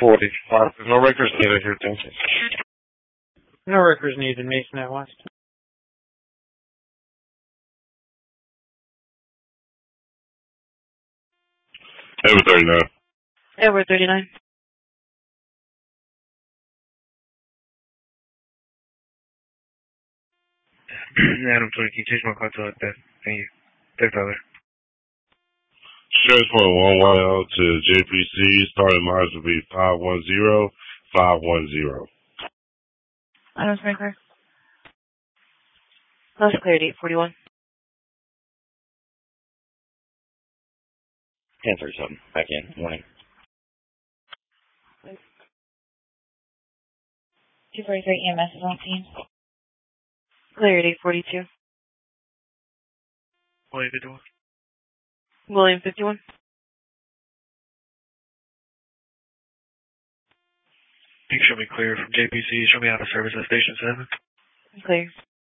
45. No records needed here, thank you. No records needed, Mason at West. Edward 39. Edward 39. Adam 20, can you change my car to like that? Thank you. Thanks, Tyler. Shares point 110 to JPC. Starting miles will be 510, 510. Adam's Sprinkler. Plus cleared 841. 1037. Back in. Morning. 243 EMS is on scene. Cleared 842. William 51. William 51. You can show me clear from JPC. Show me out of service at Station 7. Clear.